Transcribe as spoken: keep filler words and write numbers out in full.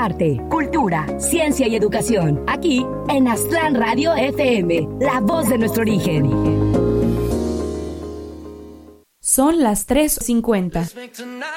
arte, cultura, ciencia y educación. Aquí en Aztlán Radio F M, la voz de nuestro origen. Son las tres cincuenta.